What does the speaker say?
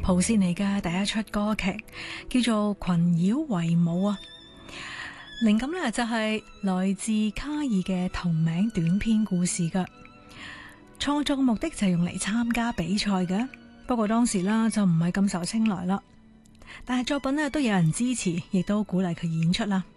蒲仙尼嘅第一出歌劇叫做《群妖為舞》啊，靈感呢就係來自卡爾嘅同名短篇故事噶。創作嘅目的就係用嚟參加比賽嘅，不過當時啦就唔係咁受青睞啦。但係作品呢都有人支持，亦都鼓勵佢演出啦。